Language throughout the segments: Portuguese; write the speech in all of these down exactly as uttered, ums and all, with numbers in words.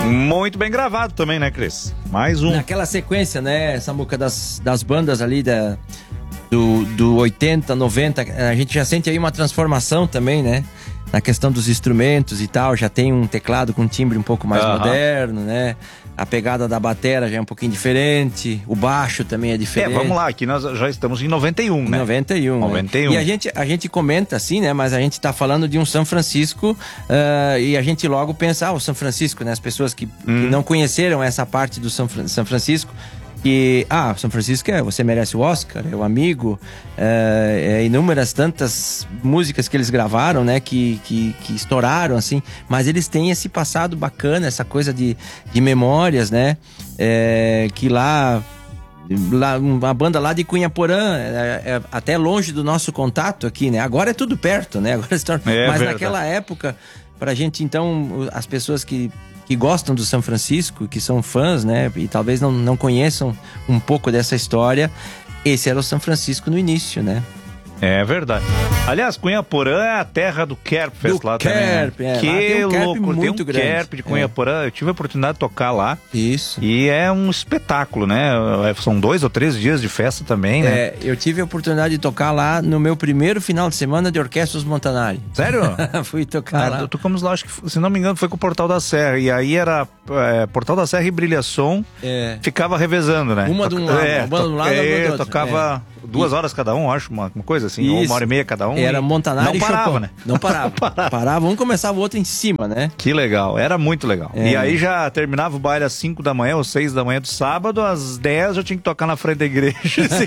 Muito bem gravado também, né, Cris? Mais um. Naquela sequência, né, Samuca, das, das bandas ali da, do, do oitenta, noventa, a gente já sente aí uma transformação também, né? Na questão dos instrumentos e tal, já tem um teclado com timbre um pouco mais uhum. moderno, né? A pegada da batera já é um pouquinho diferente, o baixo também é diferente. É, vamos lá, aqui nós já estamos em noventa e um, né? noventa e um, noventa e um. Né? E a gente, a gente comenta assim, né? Mas a gente tá falando de um São Francisco uh, e a gente logo pensa, ah, o São Francisco, né? As pessoas que, hum. que não conheceram essa parte do São, São Francisco, que, ah, São Francisco é Você Merece o Oscar, é o Amigo, é, é inúmeras tantas músicas que eles gravaram, né, que, que, que estouraram, assim, mas eles têm esse passado bacana, essa coisa de, de memórias, né, é, que lá, lá, uma banda lá de Cunhaporã, é, é até longe do nosso contato aqui, né, agora é tudo perto, né, agora se torna, é, mas verdade. Naquela época, pra gente, então, as pessoas que que gostam do São Francisco, que são fãs, né, e talvez não, não conheçam um pouco dessa história, esse era o São Francisco no início, né? É verdade. Aliás, Cunhaporã é a terra do Kerpfest lá Kerp, também. É, que tem um Kerp louco, muito tem um grande. Kerp de Cunhaporã, é. Eu tive a oportunidade de tocar lá. Isso. E é um espetáculo, né? São dois ou três dias de festa também, né? É, eu tive a oportunidade de tocar lá no meu primeiro final de semana de Orquestra Os Montanari. Sério? Fui tocar ah, lá. Tocamos lá, acho que, se não me engano, foi com o Portal da Serra. E aí era é, Portal da Serra e Brilhação. É. Ficava revezando, né? Uma de um lado, é, uma de um lado, é, uma do outro. Tocava... É. Duas horas cada um, acho, uma, uma coisa assim, ou uma hora e meia cada um. Era Montanari e não parava, Chopin. né? Não parava. não parava. Parava, um começava o outro em cima, né? Que legal, era muito legal. É. E aí já terminava o baile às cinco da manhã ou seis da manhã do sábado, às dez eu tinha que tocar na frente da igreja.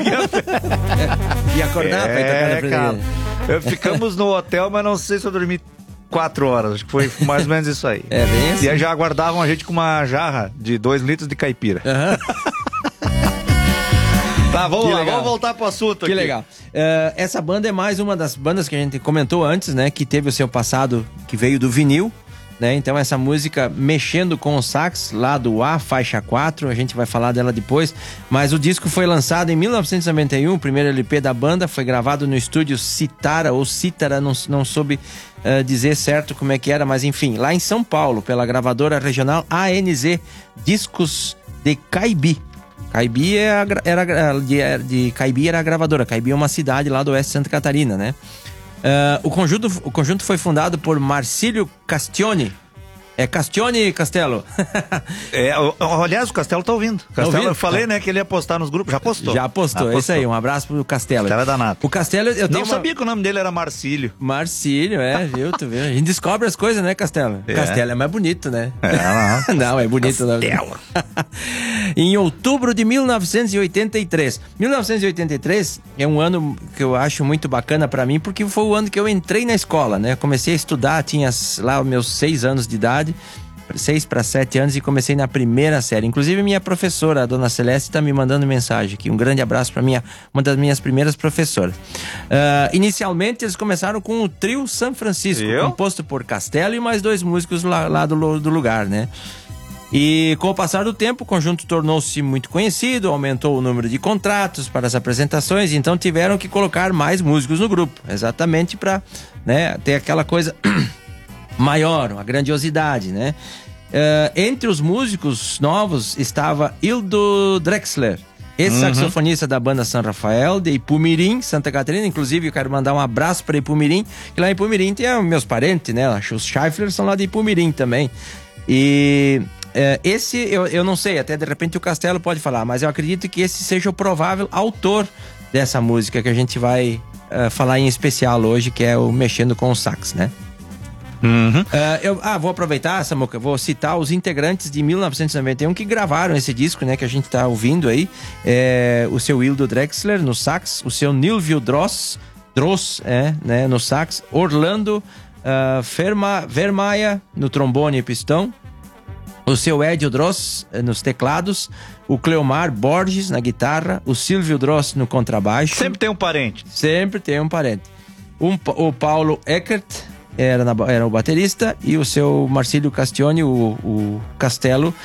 E acordar é, pra ir tocar na frente cara, da igreja. Ficamos no hotel, mas não sei se eu dormi quatro horas, acho que foi mais ou menos isso aí. É bem assim. E aí já aguardavam a gente com uma jarra de dois litros de caipira. Aham. Uhum. Tá, vamos que lá, legal. Vamos voltar pro assunto aqui. Que legal. Uh, essa banda é mais uma das bandas que a gente comentou antes, né? Que teve o seu passado, que veio do vinil, né? Então essa música Mexendo com o Sax, lá do A, faixa quatro, a gente vai falar dela depois. Mas o disco foi lançado em mil novecentos e noventa e um, o primeiro L P da banda, foi gravado no estúdio Citara, ou Cítara, não, não soube uh, dizer certo como é que era, mas enfim, lá em São Paulo, pela gravadora regional A N Z Discos de Caibi. Caibi é a, era de, de Caibi era a gravadora. Caibi é uma cidade lá do oeste de Santa Catarina, né? Uh, o, conjunto, o conjunto foi fundado por Marcílio Castione. É Castione, Castelo? é, aliás, o Castelo tá ouvindo. Castelo, tá ouvindo? Eu falei, tá. né, que ele ia postar nos grupos. Já postou? Já postou, é isso aí. Um abraço pro Castelo. Castelo é danado. O Castelo, eu Não tenho sabia uma... que o nome dele era Marcílio. Marcílio, é, viu? Tu vê? A gente descobre as coisas, né, Castelo? É. Castelo é mais bonito, né? É, não. Não, é bonito. Castelo. Em outubro de mil novecentos e oitenta e três. mil novecentos e oitenta e três é um ano que eu acho muito bacana pra mim, porque foi o ano que eu entrei na escola, né? Comecei a estudar, tinha lá os meus seis anos de idade. seis para sete anos e comecei na primeira série. Inclusive minha professora, a dona Celeste, está me mandando mensagem aqui. Um grande abraço para minha, uma das minhas primeiras professoras. Uh, inicialmente eles começaram com o trio São Francisco, eu? composto por Castelo e mais dois músicos lá, lá do, do lugar, né? E com o passar do tempo, o conjunto tornou-se muito conhecido, aumentou o número de contratos para as apresentações, então tiveram que colocar mais músicos no grupo, exatamente para, né, ter aquela coisa maior, uma grandiosidade, né? Uh, entre os músicos novos estava Hildo Drexler, ex-saxofonista uhum. da banda São Rafael, de Ipumirim, Santa Catarina. Inclusive, eu quero mandar um abraço para Ipumirim, que lá em Ipumirim tem uh, meus parentes, né? Os Scheifler são lá de Ipumirim também. E uh, esse, eu, eu não sei, até de repente o Castelo pode falar, mas eu acredito que esse seja o provável autor dessa música que a gente vai uh, falar em especial hoje, que é o Mexendo com o Sax, né? Uhum. Uh, eu, ah, vou aproveitar, Samuca, vou citar os integrantes de mil novecentos e noventa e um que gravaram esse disco, né, que a gente tá ouvindo aí. É, o seu Hildo Drexler no sax, o seu Nilvio Dross, Dross é, né, no sax, Orlando uh, Ferma, Vermaia no trombone e pistão, o seu Edio Dross eh, nos teclados, o Cleomar Borges na guitarra, o Silvio Dross no contrabaixo. Sempre tem um parente. Sempre tem um parente. Um, o Paulo Eckert Era, na, era o baterista, e o seu Marcílio Castione, o, o Castelo,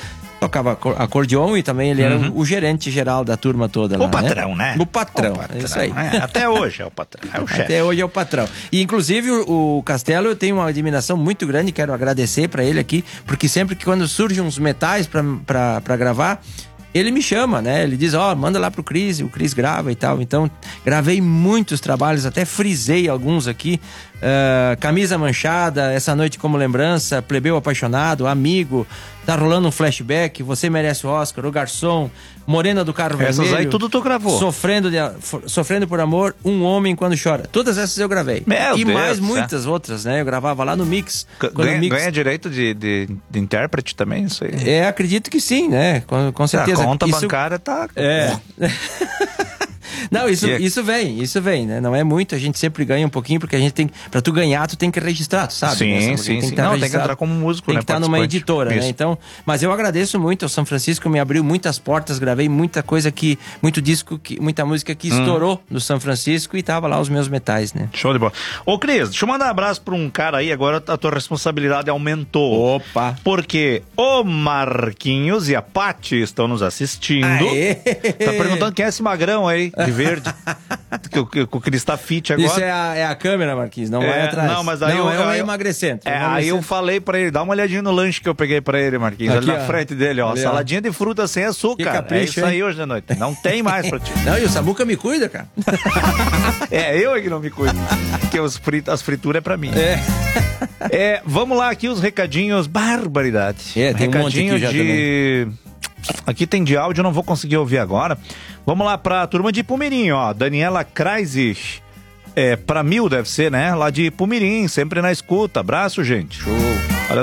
tocava acordeon e também ele era Uhum. o, o gerente geral da turma toda lá. O patrão, né? O patrão, O patrão, é isso aí. é. Até hoje é o patrão, é o chefe. Até hoje é o patrão. E inclusive o, o Castelo, eu tenho uma admiração muito grande, quero agradecer pra ele aqui, porque sempre que quando surgem uns metais pra, pra, pra gravar, ele me chama, né? Ele diz, ó, oh, manda lá pro Cris, o Cris grava e tal. Então, gravei muitos trabalhos, até frisei alguns aqui. Uh, Camisa Manchada, Essa Noite Como Lembrança, Plebeu Apaixonado, Amigo, Tá Rolando um Flashback, Você Merece o Oscar, O Garçom, Morena do Carro Essas Vermelho. aí tudo tu gravou. Sofrendo, de, Sofrendo por Amor, Um Homem Quando Chora. Todas essas eu gravei. Meu e Deus, mais é. muitas outras, né? Eu gravava lá no Mix. Ganha, o Mix... ganha direito de, de, de intérprete também, isso aí? É, acredito que sim, né? Com, com certeza. A conta isso... bancária tá... É. Não, isso, E- isso vem, isso vem, né? Não é muito, a gente sempre ganha um pouquinho, porque a gente tem... Pra tu ganhar, tu tem que registrar, tu sabe? Sim, né? sim, Tem sim. tá Não, tem que registrado, entrar como músico, tem né, que estar numa participante. editora, né? Isso. Então, mas eu agradeço muito ao São Francisco, me abriu muitas portas, gravei muita coisa que... Muito disco, que, muita música que estourou no São Francisco e tava lá os meus metais, né? Show de bola. Ô, Cris, deixa eu mandar um abraço pra um cara aí, agora a tua responsabilidade aumentou. Opa! Porque o Marquinhos e a Paty estão nos assistindo. Aê! Tá perguntando quem é esse magrão aí, de verde. que, o- que o Cris tá fit agora. Isso é a, é a câmera, Marquinhos, não É, vai atrás. não, mas aí não, eu- é um aí eu- emagrecendo. É, aí eu falei pra ele, dá uma olhadinha no lanche que eu peguei pra ele, Marquinhos. Aqui, ali na ó. frente dele, ó. Ali, ó. Saladinha de fruta sem açúcar. Que capricho, é isso hein? aí hoje de noite. Não tem mais pra ti. Não, e o Samuca me cuida, cara. É, eu é que não me cuido. Porque os frit as frituras é pra mim. É. É, vamos lá aqui os recadinhos. Barbaridade. É, tem um monte Recadinho aqui já de... Aqui tem de áudio, eu não vou conseguir ouvir agora. Vamos lá pra turma de Pumirim, ó. Daniela Kreisich. É, pra mil deve ser, né? Lá de Pumirim, sempre na escuta. Abraço, gente. Show.